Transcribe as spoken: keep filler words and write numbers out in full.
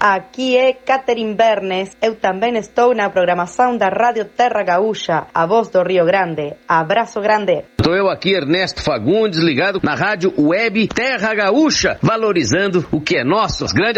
Aqui é Catherine Bernes. Eu também estou na programação da Rádio Terra Gaúcha, a voz do Rio Grande. Abraço grande. Estou eu aqui, Ernesto Fagundes, ligado na Rádio Web Terra Gaúcha, valorizando o que é nosso. Grande